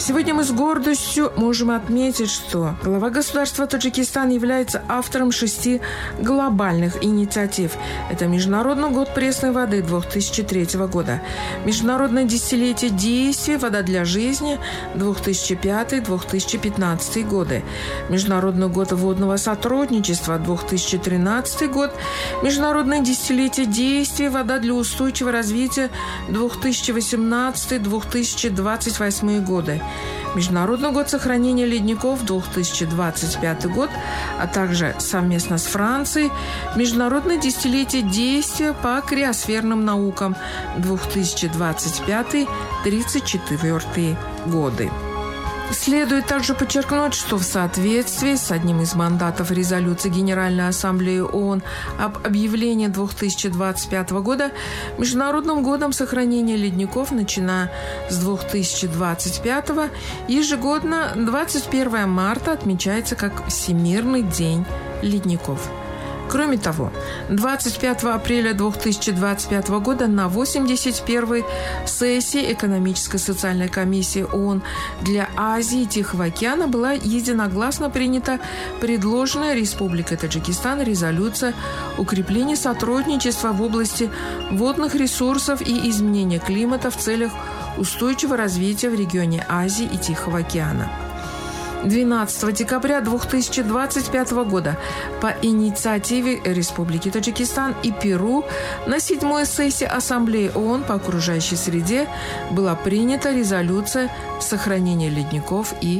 Сегодня мы с гордостью можем отметить, что глава государства Таджикистан является автором 6 глобальных инициатив. Это Международный год пресной воды 2003 года, Международное десятилетие действий «Вода для жизни» 2005-2015 годы, Международный год водного сотрудничества 2013 год, Международное десятилетие действий «Вода для устойчивого развития» 2018-2028 годы, Международный год сохранения ледников 2025 год, а также совместно с Францией Международное десятилетие действия по криосферным наукам 2025-34 годы. Следует также подчеркнуть, что в соответствии с одним из мандатов резолюции Генеральной Ассамблеи ООН об объявлении 2025 года Международным годом сохранения ледников, начиная с 2025, ежегодно 21 марта отмечается как Всемирный день ледников. Кроме того, 25 апреля 2025 года на 81-й сессии Экономической и социальной комиссии ООН для Азии и Тихого океана была единогласно принята предложенная Республикой Таджикистан резолюция укрепления сотрудничества в области водных ресурсов и изменения климата в целях устойчивого развития в регионе Азии и Тихого океана. 12 декабря 2025 года по инициативе Республики Таджикистан и Перу на 7-й сессии Ассамблеи ООН по окружающей среде была принята резолюция сохранения ледников и